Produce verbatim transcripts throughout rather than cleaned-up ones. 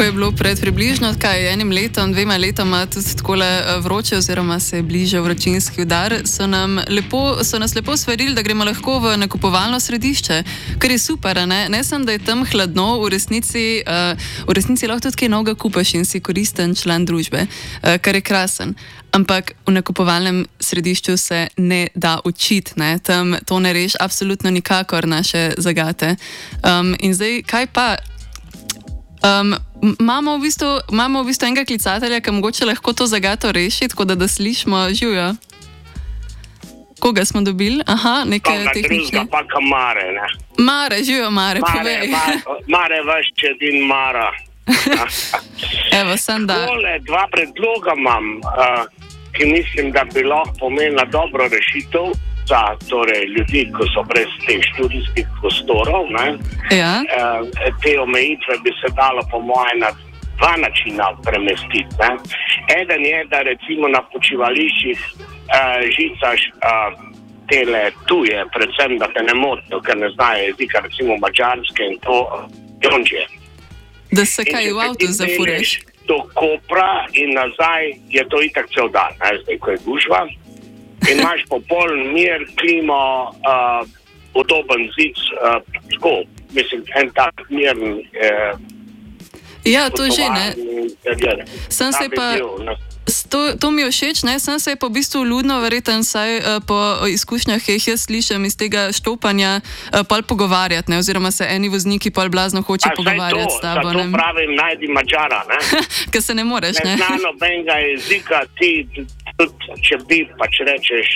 je bilo pred približno kaj, enim letom, dvema letoma tudi takole vroče oziroma se je bližal vročinski udar, so, nam lepo, so nas lepo svarili, da gremo lahko v nakupovalno središče, kar je super, ne, ne sem, da je tam hladno, v resnici, uh, v resnici lahko tudi kaj novega kupaš in si koristen član družbe, uh, kar je krasen. Ampak v nakupovalnem središču se ne da učiti, ne? Tam to ne reš absolutno nikakor naše zagate. Um, in zdaj, kaj pa? Um, imamo, v bistvu, imamo v bistvu enega klicatelja, ki mogoče lahko to zagato reši, tako da da slišimo, živijo. Koga smo dobili? Aha, nekaj tehnične. Pa ka Mare, ne? Mare, živijo Mare, Mare povej. Mare, Mare vaš čedin Mara. Evo, sem da. Tole dva predloga imam, uh, ki mislim, da bi lahko pomenila dobro rešitev za torej, ljudi, ki so brez teh študijskih prostorov. Ne? Ja. Uh, te omejitve bi se dalo po mojem na dva načina premestiti. Ne? Eden je, da recimo na počivališčih uh, žicaš uh, tele tuje, predvsem da te ne motijo, ker ne znajo jezika, recimo mađarske in to jonđe. Da se kaj v avtu zafureš. Do Kopra in nazaj je to itak cel dan, ne, zdaj, ko je gužva. In imaš popoln mir, klimo, uh, udoben zid, uh, tako, mislim, en tak mirn. Uh, ja, to že, ne. Sem se pa... To, to mi je všeč, ne? Sem se je pa v bistvu ljudno, verjetno saj uh, po izkušnjah, ki jih jaz slišim iz tega štopanja, uh, pol pogovarjati, ne? Oziroma se eni vozniki pol blazno hoče A, pogovarjati to, s tabo. Zato pravim, najdi Mađara, ne? Ker se ne moreš, ne? Ne zna nobenega jezika, ti tudi, če bi pač rečeš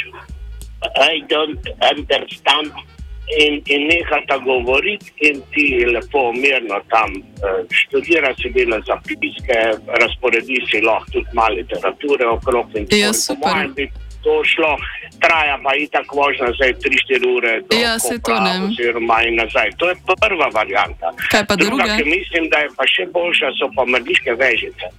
I don't understand in, in nehata govoriti in ti lepo mirno tam uh, študira si dela zapiske, razporedi si lahko tudi malo literature okrog in tako. Ja, super. Po mojem bi to šlo, traja pa itak možno zdaj tri štiri ure do ja, Kopra oziroma in nazaj. To je prva varianta. Kaj pa druga? Druga, ki mislim, da je pa še boljša, so pa mrliške vežice.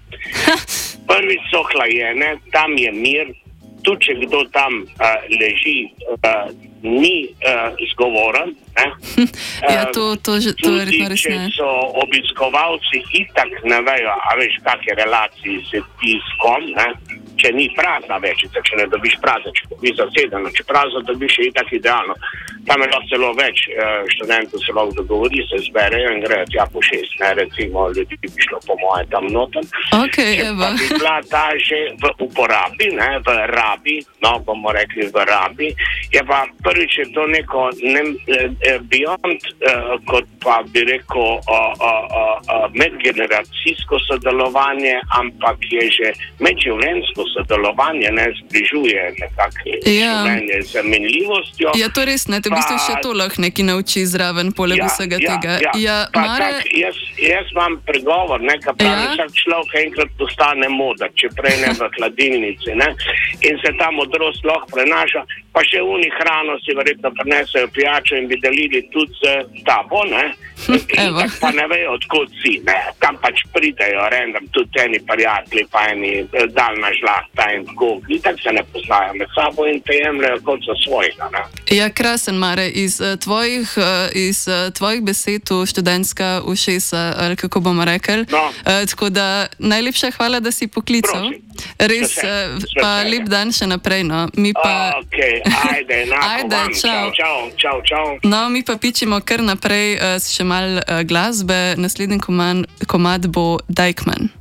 Prvič so hlajene, tam je mir, tudi če kdo tam uh, leži, uh, ni uh, izgovoren. Ne? Ja, to, to, to, to je verjetno res ne. Tudi če so obiskovalci itak ne vejo, a veš, kakšne relacije z piskom, ne? Če ni prazna večica, če ne dobiš prazna, če dobiš zasedeno, če prazno dobiš je itak idealno. Tam je lahko celo več študentov se lahko dogovori, se zberejo in grejo tja po šest, ne, recimo ljudi bi šlo po moje tam noten. Okay, če pa bi bila ta že v uporabi, ne, v rabi, no, bomo rekli v rabi, je pa prvič je to neko ne, beyond, eh, kot pa bi rekel, eh, eh, medgeneracijsko sodelovanje, ampak je že medživljenjsko sodelovanje, ne, zbližuje nekakve ja. življenje z menljivostjo. Ja, to res ne, te v bistvu še to lahko neki nauči zraven, poleg ja, vsega ja, tega. Ja, ja, pa Mare... tak, jaz, jaz imam pregovor, ne, ka pravi, ja? Vsak človek enkrat postane modar, če prej ne v hladilnici, ne, in se ta modrost lahko prenaša, pa še uni hrano si verjetno prinesejo pijačo in bi delili tudi z tabo, ne, in tak pa ne vejo, odkud si, ne, kam pač pridejo, random, tudi eni prijatelji, pa eni daljna žlahta in tako, in tak se ne poznajo med sabo in te jemljajo kot za svojega, ne. Ja, krasen, Mare, iz uh, tvojih, uh, iz uh, tvojih besed v študentska ušesa, ali kako bomo rekli, no. uh, tako da najlepša hvala, da si poklical. Prosim. Res, uh, pa lep dan še naprej, no. Mi pa... Ok, ajde, enako ajde, vam, čau. čau, čau, čau. No, mi pa pičimo kar naprej uh, še mal uh, glasbe, naslednji komad, komad bo Dijkman.